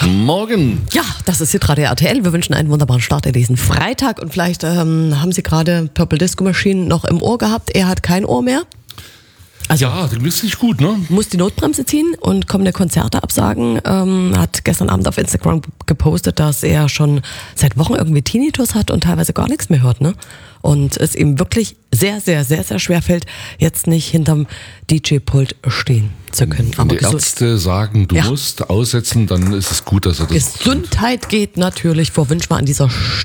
Morgen. Ja, das ist Hitradio RTL. Wir wünschen einen wunderbaren Start in diesen Freitag. Und vielleicht haben Sie gerade Purple Disco Machine noch im Ohr gehabt. Er hat kein Ohr mehr. Also ja, das ist nicht gut, ne? muss die Notbremse ziehen und kommende Konzerte absagen. Hat gestern Abend auf Instagram gepostet, dass er schon seit Wochen irgendwie Tinnitus hat und teilweise gar nichts mehr hört, ne? Und es ihm wirklich sehr, sehr, sehr, sehr schwer fällt, jetzt nicht hinterm DJ-Pult stehen zu können. Wenn die Ärzte sagen, du musst aussetzen, dann ist es gut, dass er das Gesundheit geht natürlich vor. Wünschen wir an dieser